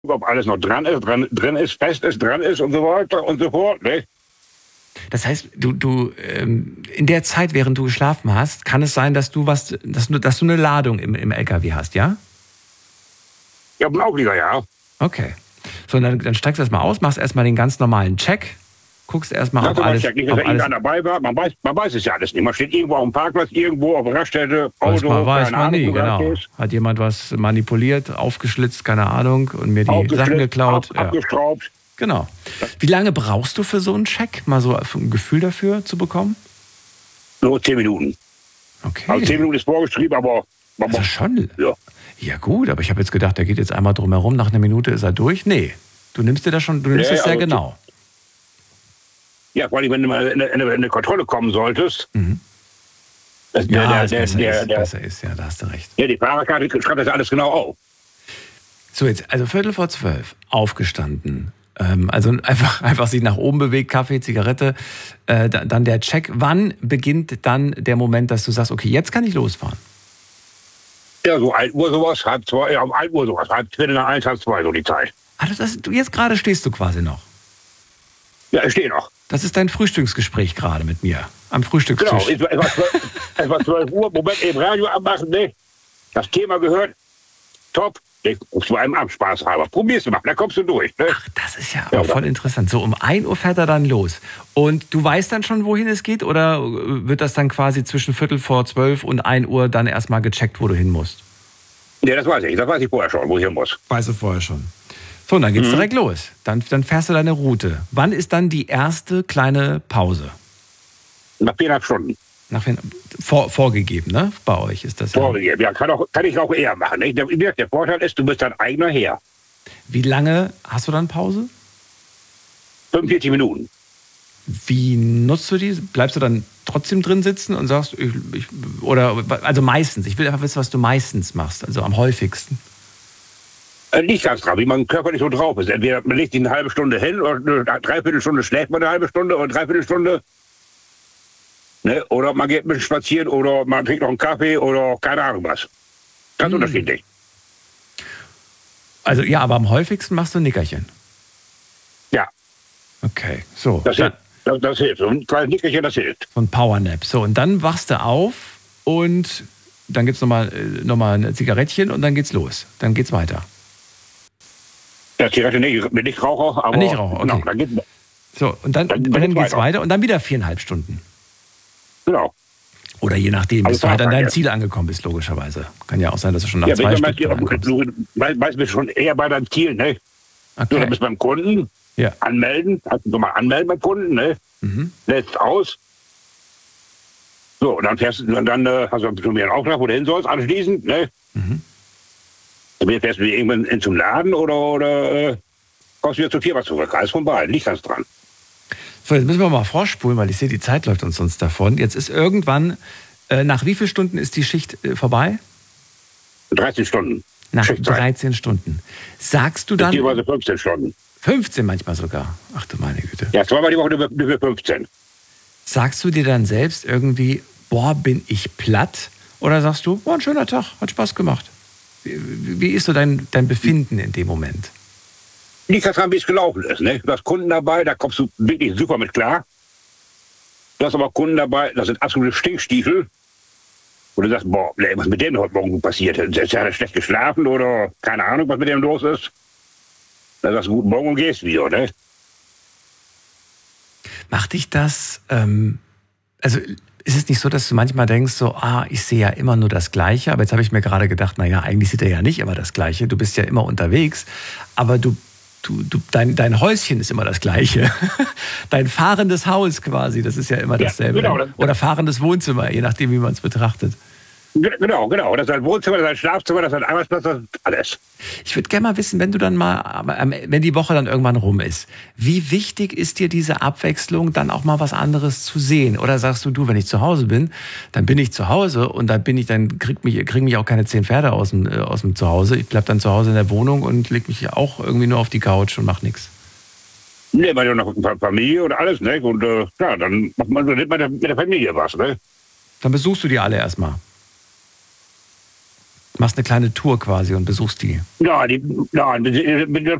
ob alles noch drin ist, fest ist, dran ist und so weiter und so fort. Ne? Das heißt, du in der Zeit, während du geschlafen hast, kann es sein, dass du eine Ladung im LKW hast, ja? Ja, auf dem Auflieger, ja. Okay. So, dann steigst du erstmal aus, machst erstmal den ganz normalen Check, guckst erstmal, ob alles... Nicht, dass irgendeiner dabei war. Man weiß es ja alles nicht. Man steht irgendwo auf dem Parkplatz, irgendwo auf der Raststätte, Auto, weiß man nie, genau. Hat jemand was manipuliert, aufgeschlitzt, keine Ahnung, und mir die Sachen geklaut. Abgestraubt. Genau. Wie lange brauchst du für so einen Check, mal so ein Gefühl dafür zu bekommen? Nur 10 Minuten. Okay. Also 10 Minuten ist vorgeschrieben, aber... Also schon? Ja. Ja gut, aber ich habe jetzt gedacht, der geht jetzt einmal drum herum, nach einer Minute ist er durch. Nee, du nimmst das sehr genau. Ja, vor allem, wenn du mal in eine Kontrolle kommen solltest. Mhm. Besser ist, ja, da hast du recht. Ja, die Fahrerkarte schreibt das alles genau auf. So, jetzt, also 11:45, aufgestanden. Also einfach sich nach oben bewegt, Kaffee, Zigarette, dann der Check. Wann beginnt dann der Moment, dass du sagst, okay, jetzt kann ich losfahren? Ja, so 1 Uhr sowas, halb 2, ja, um 1 Uhr sowas, halb 1, halb 2, so die Zeit. Jetzt gerade stehst du quasi noch? Ja, ich stehe noch. Das ist dein Frühstücksgespräch gerade mit mir, am Frühstückstisch. Genau, es war 12 Uhr, Moment, eben Radio abmachen, ne? Das Thema gehört, top. Ich ruf zu einem Spaß halber. Probier's mal, da kommst du durch. Ne? Ach, das ist ja aber voll interessant. So, um 1 Uhr fährt er dann los. Und du weißt dann schon, wohin es geht? Oder wird das dann quasi zwischen 11:45 und 1 Uhr dann erstmal gecheckt, wo du hin musst? Nee, das weiß ich. Das weiß ich vorher schon, wo ich hin muss. Weißt du vorher schon. So, und dann geht's direkt los. Dann fährst du deine Route. Wann ist dann die erste kleine Pause? Nach 4,5 Stunden. Vorgegeben, ne? Bei euch ist das vorgegeben, ja. Kann ich auch eher machen. Ne? Der Vorteil ist, du bist dein eigener Herr. Wie lange hast du dann Pause? 45 Minuten. Wie nutzt du die? Bleibst du dann trotzdem drin sitzen und sagst, also meistens, ich will einfach wissen, was du meistens machst, also am häufigsten. Nicht ganz drauf, wie mein Körper nicht so drauf ist. Entweder man legt sich eine halbe Stunde hin oder eine Dreiviertelstunde schläft man eine halbe Stunde oder eine Dreiviertelstunde. Ne? Oder man geht ein bisschen spazieren oder man trinkt noch einen Kaffee oder keine Ahnung was. Ganz unterschiedlich. Also ja, aber am häufigsten machst du ein Nickerchen. Ja. Okay, so. Das hilft. So ein kleines Nickerchen, das hilft. So ein Powernap. So, und dann wachst du auf und dann gibt's noch mal ein Zigarettchen und dann geht's los. Dann geht's weiter. Ja, Zigarette nicht Raucher, aber... Nicht Raucher, okay. Genau, so, und dann geht's weiter und dann wieder 4,5 Stunden. Genau. Oder je nachdem, bis du halt an deinem Ziel angekommen bist, logischerweise. Kann ja auch sein, dass du schon nach 2 Stunden ankommst. Du bist schon eher bei deinem Ziel, ne? Okay. Du bist beim Kunden, anmelden, hast du mal anmelden beim Kunden, ne? Lädst aus. So, und dann hast du mir einen Auftrag, wo du hin sollst, anschließend, ne? Dann fährst du irgendwann zum Laden oder kommst du wieder zur Firma zurück. Alles von beiden, nicht ganz dran. So, jetzt müssen wir mal vorspulen, weil ich sehe, die Zeit läuft uns sonst davon. Jetzt ist irgendwann, nach wie vielen Stunden ist die Schicht vorbei? 13 Stunden. Nach 13 Stunden. Sagst du dann... Beziehungsweise 15 Stunden. 15 manchmal sogar. Ach du meine Güte. Ja, zweimal die Woche über 15. Sagst du dir dann selbst irgendwie, boah, bin ich platt? Oder sagst du, boah, ein schöner Tag, hat Spaß gemacht? Wie ist so dein Befinden in dem Moment? Nicht daran, wie es gelaufen ist. Ne? Du hast Kunden dabei, da kommst du wirklich super mit klar. Du hast aber Kunden dabei, das sind absolute Stinkstiefel. Und du sagst, boah, was mit dem heute Morgen passiert? Hat er schlecht geschlafen oder keine Ahnung, was mit dem los ist? Dann sagst du, guten Morgen und gehst wieder, ne? Macht dich das, also ist es nicht so, dass du manchmal denkst, so, ich sehe ja immer nur das Gleiche, aber jetzt habe ich mir gerade gedacht, naja, eigentlich sieht er ja nicht immer das Gleiche, du bist ja immer unterwegs, aber dein Häuschen ist immer das Gleiche. Dein fahrendes Haus quasi, das ist ja immer dasselbe. Ja, genau. Oder fahrendes Wohnzimmer, je nachdem, wie man es betrachtet. Genau. Das ist ein Wohnzimmer, das ist ein Schlafzimmer, das ist ein Arbeitsplatz, das ist alles. Ich würde gerne mal wissen, wenn die Woche dann irgendwann rum ist, wie wichtig ist dir diese Abwechslung, dann auch mal was anderes zu sehen? Oder sagst du, wenn ich zu Hause bin, dann bin ich zu Hause und dann kriegen mich auch keine 10 Pferde aus dem Zuhause. Ich bleib dann zu Hause in der Wohnung und leg mich auch irgendwie nur auf die Couch und mach nichts. Nee, weil ja noch Familie und alles, ne? Und dann macht man mit der Familie was, ne? Dann besuchst du die alle erstmal. Machst eine kleine Tour quasi und besuchst die. Ja, mit